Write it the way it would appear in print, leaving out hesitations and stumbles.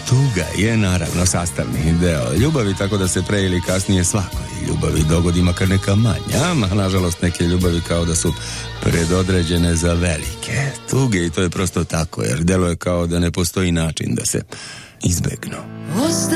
Tuga je naravno sastavni deo ljubavi, tako da se pre ili kasnije svakoj ljubavi dogodi makar neka manja, a nažalost neke ljubavi kao da su predodređene za velike tuge i to je prosto tako, jer deluje kao da ne postoji način da se izbegnu.